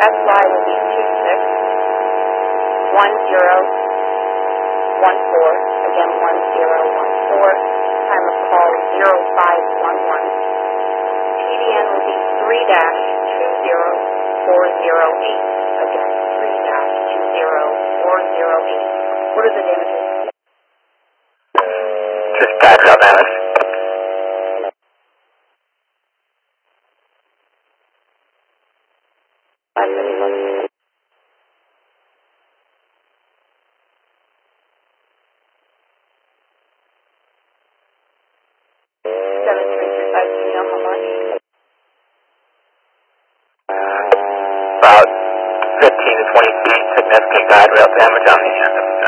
SY will be 261014. Again, 1014. Time of call 0511. TDN will be 3-20408. Again, 3-20408. What are the damages? Just background damage. Do you know how much? About 15 to 20 feet, significant guide rail damage on the end of